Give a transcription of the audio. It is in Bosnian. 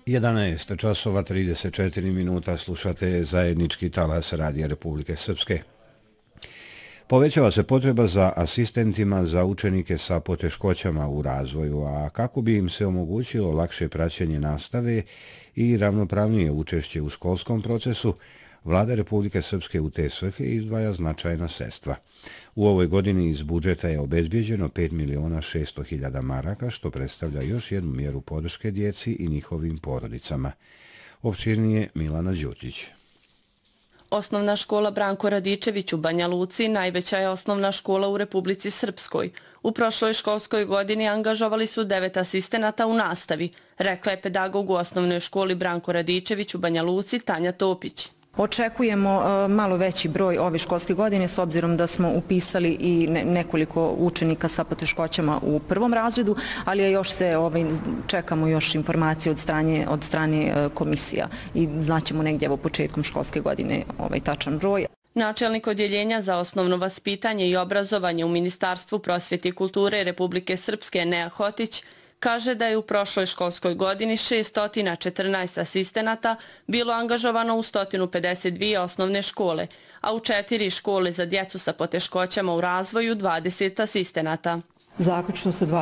11 časova 34 minuta slušate zajednički talas Radija Republike Srpske. Povećava se potreba za asistentima za učenike sa poteškoćama u razvoju, a kako bi im se omogućilo lakše praćenje nastave i ravnopravnije učešće u školskom procesu, Vlada Republike Srpske u te svrhe izdvaja značajna sredstva. U ovoj godini iz budžeta je obezbijeđeno 5.600.000 maraka, što predstavlja još jednu mjeru podrške djeci i njihovim porodicama. Opširnije Milana Đurđić. Osnovna škola Branko Radičević u Banja Luci najveća je osnovna škola u Republici Srpskoj. U prošloj školskoj godini angažovali su 9 asistenata u nastavi, rekla je pedagog u osnovnoj školi Branko Radičević u Banja Luci Tanja Topić. Očekujemo malo veći broj ove školske godine s obzirom da smo upisali i nekoliko učenika sa poteškoćama u prvom razredu, ali još se čekamo još informacije od strane komisija i znaćemo negdje početkom školske godine tačan broj. Načelnik odjeljenja za osnovno vaspitanje i obrazovanje u Ministarstvu prosvjete i kulture Republike Srpske Nea Hotić kaže da je u prošloj školskoj godini 614 asistenata bilo angažovano u 152 osnovne škole, a u 4 škole za djecu sa poteškoćama u razvoju 20 asistenata. Zaključno sa